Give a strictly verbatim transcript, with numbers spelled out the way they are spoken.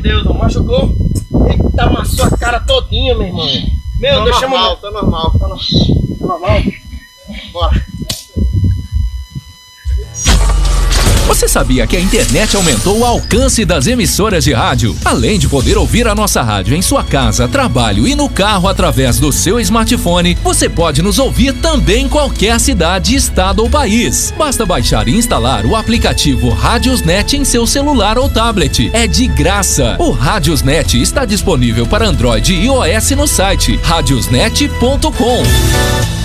Deus, ó, machucou. Eita, amassou a cara todinha, meu irmão. Meu, tá Deus, normal, chama... tá normal, tá normal. Tá normal? Bora. Você sabia que a internet aumentou o alcance das emissoras de rádio? Além de poder ouvir a nossa rádio em sua casa, trabalho e no carro através do seu smartphone, você pode nos ouvir também em qualquer cidade, estado ou país. Basta baixar e instalar o aplicativo Radiosnet em seu celular ou tablet. É de graça. O Radiosnet está disponível para Android e iOS no site radiosnet ponto com.